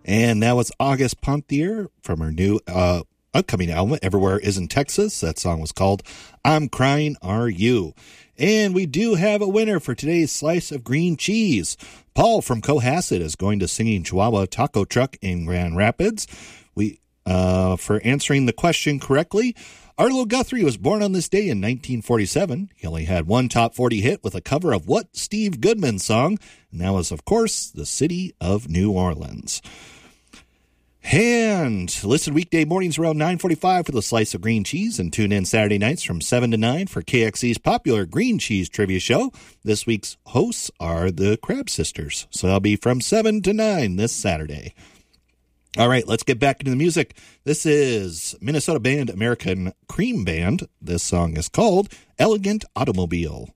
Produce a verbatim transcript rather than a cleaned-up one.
And that was August Pontier from her new uh, upcoming album, Everywhere Is in Texas. That song was called I'm Crying Are You? And we do have a winner for today's Slice of Green Cheese. Paul from Cohasset is going to Singing Chihuahua Taco Truck in Grand Rapids. We uh, for answering the question correctly, Arlo Guthrie was born on this day in nineteen forty-seven. He only had one top forty hit with a cover of what Steve Goodman song? And that was, of course, The City of New Orleans. And listen weekday mornings around nine forty-five for the Slice of Green Cheese, and tune in Saturday nights from seven to nine for K X C's popular Green Cheese Trivia Show. This week's hosts are the Crab Sisters, so they'll be from seven to nine this Saturday. All right, let's get back into the music. This is Minnesota band American Cream Band. This song is called Elegant Automobile.